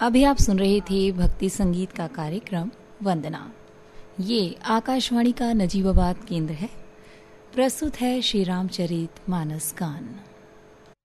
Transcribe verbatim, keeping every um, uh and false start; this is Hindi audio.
अभी आप सुन रहे थे भक्ति संगीत का कार्यक्रम वंदना। ये आकाशवाणी का नजीबाबाद केंद्र है। प्रस्तुत है श्री रामचरित मानस गान।